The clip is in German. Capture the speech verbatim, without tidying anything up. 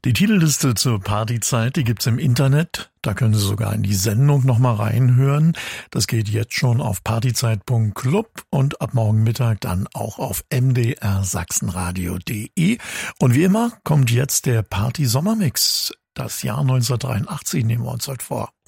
Die Titelliste zur Partyzeit, die gibt's im Internet. Da können Sie sogar in die Sendung nochmal reinhören. Das geht jetzt schon auf partyzeit punkt club und ab morgen Mittag dann auch auf m d r sachsenradio punkt de. Und wie immer kommt jetzt der Party-Sommermix. Das Jahr neunzehnhundertdreiundachtzig nehmen wir uns heute vor.